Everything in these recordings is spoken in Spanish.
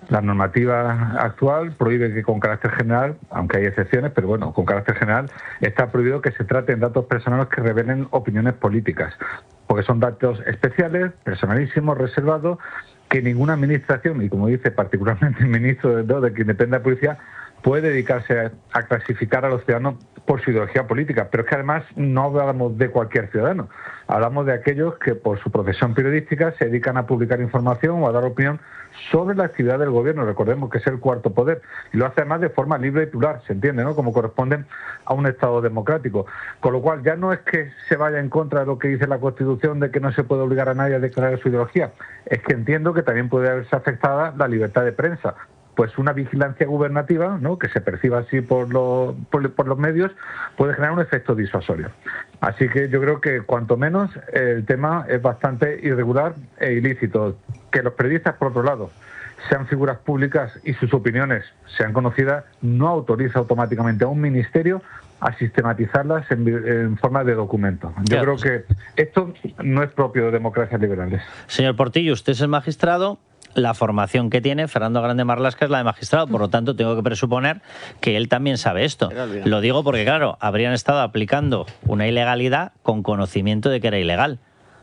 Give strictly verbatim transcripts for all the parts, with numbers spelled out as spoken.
La normativa actual prohíbe que con carácter general, aunque hay excepciones, pero bueno, con carácter general, está prohibido que se traten datos personales que revelen opiniones políticas, porque son datos especiales, personalísimos, reservados, que ninguna administración, y como dice particularmente el ministro de, de quien depende de la policía, puede dedicarse a, a clasificar a los ciudadanos por su ideología política. Pero es que además no hablamos de cualquier ciudadano, hablamos de aquellos que por su profesión periodística se dedican a publicar información o a dar opinión sobre la actividad del gobierno. Recordemos que es el cuarto poder, y lo hace además de forma libre y plural, se entiende, ¿no?, como corresponde a un Estado democrático. Con lo cual ya no es que se vaya en contra de lo que dice la Constitución de que no se puede obligar a nadie a declarar su ideología, es que entiendo que también puede haberse afectada la libertad de prensa. Pues una vigilancia gubernativa, ¿no?, que se perciba así por, lo, por, por los medios, puede generar un efecto disuasorio. Así que yo creo que cuanto menos el tema es bastante irregular e ilícito. Que los periodistas, por otro lado, sean figuras públicas y sus opiniones sean conocidas, no autoriza automáticamente a un ministerio a sistematizarlas en, en forma de documento. Yo claro. creo que esto no es propio de democracias liberales. Señor Portillo, usted es el magistrado. La formación que tiene Fernando Grande Marlaska es la de magistrado, por lo tanto tengo que presuponer que él también sabe esto. Lo digo porque, claro, habrían estado aplicando una ilegalidad con conocimiento de que era ilegal.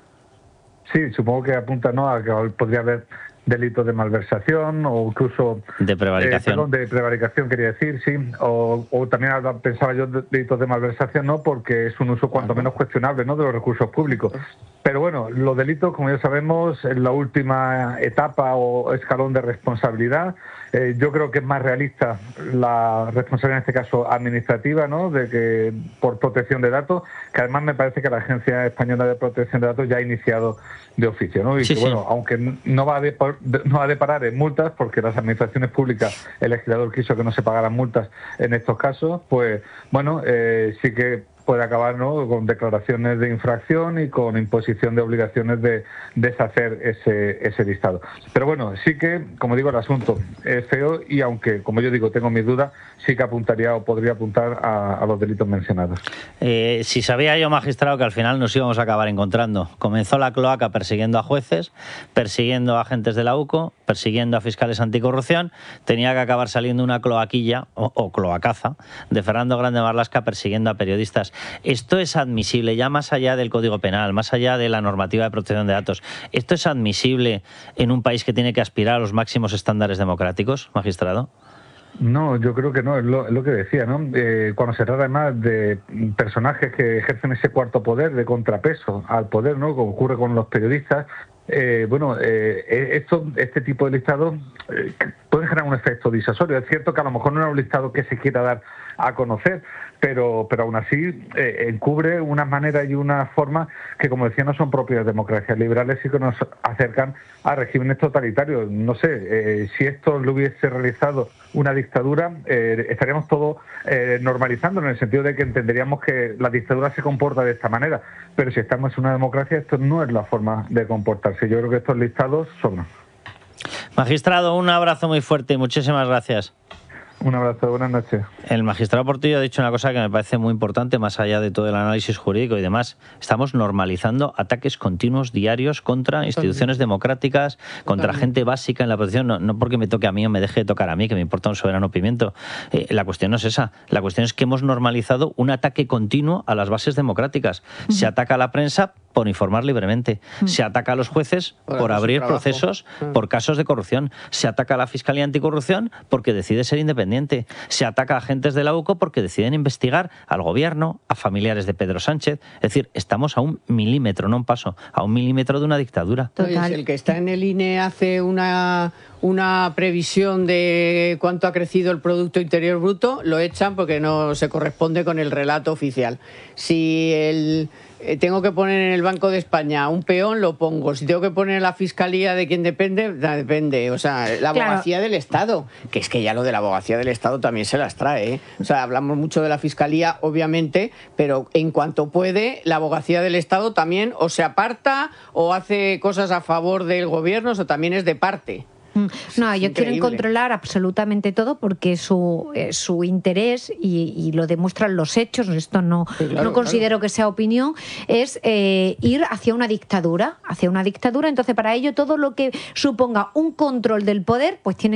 Sí, supongo que apunta, ¿no?, a que podría haber delitos de malversación o incluso... De prevaricación. Eh, perdón, de prevaricación quería decir, sí. O, o también pensaba yo delitos de malversación, ¿no?, porque es un uso cuanto menos cuestionable, ¿no?, de los recursos públicos. Pero bueno, los delitos, como ya sabemos, en la última etapa o escalón de responsabilidad. Eh, yo creo que es más realista la responsabilidad, en este caso administrativa, ¿no?, de que por protección de datos, que además me parece que la Agencia Española de Protección de Datos ya ha iniciado de oficio, ¿no? Y sí, que, sí. bueno, aunque no va, a de, no va a deparar en multas, porque las administraciones públicas, el legislador quiso que no se pagaran multas en estos casos, pues bueno, eh, sí que puede acabar, ¿no?, con declaraciones de infracción y con imposición de obligaciones de deshacer ese, ese listado. Pero bueno, sí que, como digo, el asunto es feo y aunque, como yo digo, tengo mis dudas, sí que apuntaría o podría apuntar a, a los delitos mencionados. Eh, si sabía yo, magistrado, que al final nos íbamos a acabar encontrando. Comenzó la cloaca persiguiendo a jueces, persiguiendo a agentes de la U C O, persiguiendo a fiscales anticorrupción. Tenía que acabar saliendo una cloaquilla o, o cloacaza de Fernando Grande Marlaska persiguiendo a periodistas. ¿Esto es admisible, ya más allá del Código Penal, más allá de la normativa de protección de datos? ¿Esto es admisible en un país que tiene que aspirar a los máximos estándares democráticos, magistrado? No, yo creo que no, es lo, es lo que decía, ¿no? Eh, cuando se trata además de personajes que ejercen ese cuarto poder de contrapeso al poder, ¿no?, como ocurre con los periodistas, eh, bueno, eh, esto, este tipo de listados eh, pueden generar un efecto disuasorio. Es cierto que a lo mejor no es un listado que se quiera dar a conocer, pero pero aún así eh, encubre unas maneras y unas formas que, como decía, no son propias de democracias liberales y que nos acercan a regímenes totalitarios. No sé, eh, si esto lo hubiese realizado una dictadura, eh, estaríamos todos eh, normalizándolo, en el sentido de que entenderíamos que la dictadura se comporta de esta manera, pero si estamos en una democracia, esto no es la forma de comportarse. Yo creo que estos listados son. Magistrado, un abrazo muy fuerte y muchísimas gracias. Un abrazo, buenas noches. El magistrado Portillo ha dicho una cosa que me parece muy importante, más allá de todo el análisis jurídico y demás. Estamos normalizando ataques continuos, diarios, contra instituciones democráticas, contra gente básica en la oposición. No, no porque me toque a mí o me deje de tocar a mí, que me importa un soberano pimiento. Eh, la cuestión no es esa. La cuestión es que hemos normalizado un ataque continuo a las bases democráticas. Uh-huh. Se ataca a la prensa por informar libremente. Uh-huh. Se ataca a los jueces por, por abrir procesos uh-huh. por casos de corrupción. Se ataca a la Fiscalía Anticorrupción porque decide ser independiente. Se ataca a agentes de la U C O porque deciden investigar al gobierno, a familiares de Pedro Sánchez. Es decir, estamos a un milímetro, no un paso, a un milímetro de una dictadura. Total. El que está en el I N E hace una, una previsión de cuánto ha crecido el Producto Interior Bruto, lo echan porque no se corresponde con el relato oficial. Si el... tengo que poner en el Banco de España un peón, lo pongo. Si tengo que poner en la Fiscalía de quien depende, depende. O sea, la abogacía claro. del Estado, que es que ya lo de la abogacía del Estado también se las trae, ¿eh? O sea, hablamos mucho de la Fiscalía, obviamente, pero en cuanto puede, la abogacía del Estado también o se aparta o hace cosas a favor del gobierno, o también es de parte. No, ellos quieren controlar absolutamente todo porque su, eh, su interés, y, y lo demuestran los hechos, esto no, sí, claro, no considero claro. que sea opinión, es eh, ir hacia una dictadura, hacia una dictadura. Entonces, para ello, todo lo que suponga un control del poder, pues tiene